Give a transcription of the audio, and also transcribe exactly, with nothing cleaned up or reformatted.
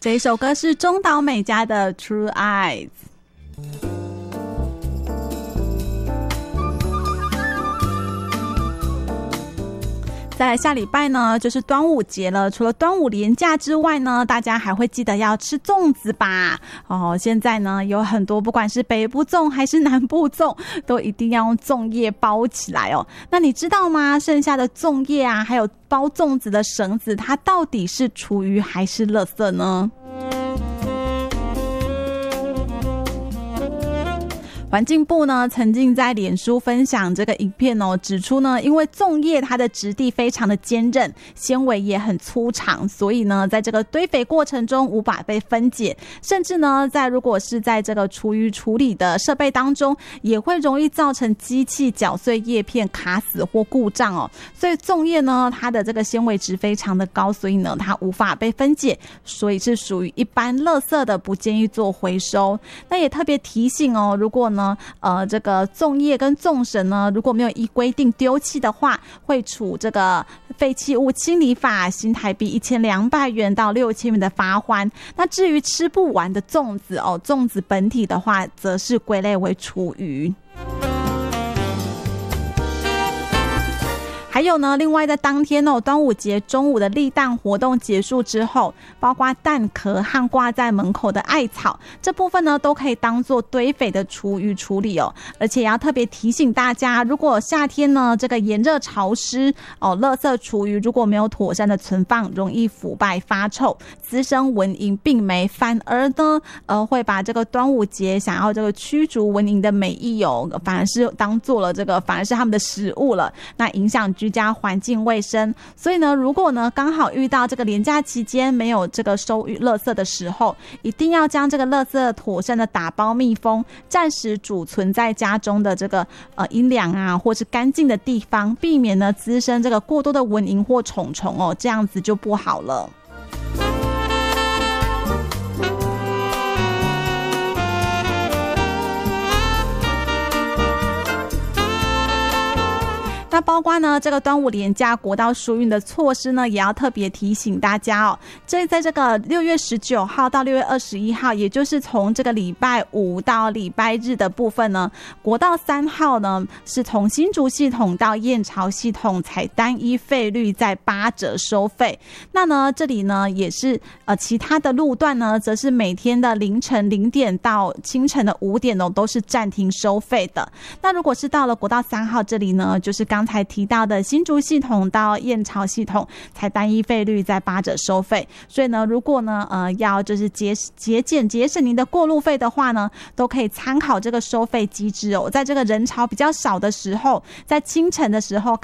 这一首歌是中岛美嘉的 True Eyes。再来下礼拜呢就是端午节了，除了端午连假之外呢，大家还会记得要吃粽子吧。哦，现在呢有很多不管是北部粽还是南部粽，都一定要用粽叶包起来哦。那你知道吗？剩下的粽叶啊，还有包粽子的绳子，它到底是厨余还是垃圾呢？环境部呢曾经在脸书分享这个影片哦，指出呢，因为粽叶它的质地非常的坚韧，纤维也很粗长，所以呢，在这个堆肥过程中无法被分解，甚至呢，在如果是在这个厨余处理的设备当中，也会容易造成机器搅碎叶片卡死或故障哦。所以粽叶呢，它的这个纤维值非常的高，所以呢，它无法被分解，所以是属于一般垃圾的，不建议做回收。那也特别提醒哦，如果呢呃，这个粽叶跟粽绳呢，如果没有依规定丢弃的话，会处这个废弃物清理法新台币一千两百元到六千元的罚锾。那至于吃不完的粽子哦，粽子本体的话，则是归类为厨余。还有呢，另外在当天哦，端午节中午的立蛋活动结束之后，包括蛋壳和挂在门口的艾草这部分呢，都可以当做堆肥的厨余处理哦。而且也要特别提醒大家，如果夏天呢这个炎热潮湿哦，垃圾厨余如果没有妥善的存放，容易腐败发臭，滋生蚊蝇病媒，反而呢呃会把这个端午节想要这个驱逐蚊蝇的美意哦，反而是当做了这个反而是他们的食物了，那影响居家环境卫生。所以呢，如果呢刚好遇到这个连假期间没有这个收垃圾的时候，一定要将这个垃圾妥善的打包密封，暂时储存在家中的这个呃阴凉啊或是干净的地方，避免呢滋生这个过多的蚊蝇或虫虫哦，这样子就不好了。那包括呢这个端午连假国道疏运的措施呢，也要特别提醒大家哦。这在这个六月十九号到六月二十一号，也就是从这个礼拜五到礼拜日的部分呢，国道三号呢是从新竹系统到燕巢系统采单一费率在八折收费。那呢这里呢也是呃其他的路段呢，则是每天的凌晨零点到清晨的五点哦，都是暂停收费的。那如果是到了国道三号这里呢，就是刚才提到的新竹系统到燕巢系统才单一费率在八折收费。所以呢，如果呢呃要就是节节俭节省您的过路费的话呢，都可以参考这个收费机制哦。在这个人潮比较少的时候，在清晨的时候